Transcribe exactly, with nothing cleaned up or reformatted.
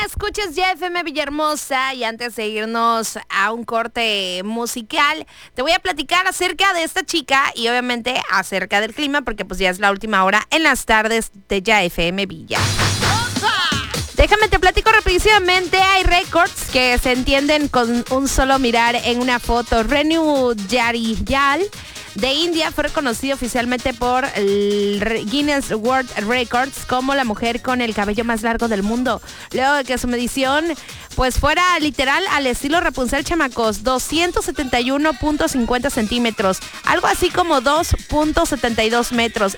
escuchas ya F M Villahermosa y antes de irnos a un corte musical, te voy a platicar acerca de esta chica y obviamente acerca del clima porque pues ya es la última hora en las tardes de ya F M Villa. Déjame te platico rapidísimamente, hay récords que se entienden con un solo mirar en una foto. Renu Yariyal de India fue reconocido oficialmente por el Guinness World Records como la mujer con el cabello más largo del mundo, luego de que su medición pues fuera literal al estilo Rapunzel, chamacos, doscientos setenta y uno punto cincuenta centímetros, algo así como dos punto setenta y dos metros.